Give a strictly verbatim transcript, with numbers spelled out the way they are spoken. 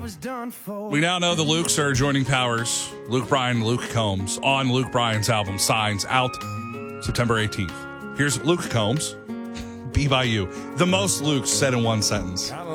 We now know the Lukes are joining Powers. Luke Bryan and Luke Combs on Luke Bryan's album Signs, out September eighteenth. Here's Luke Combs, Be By You. The most Lukes said in one sentence.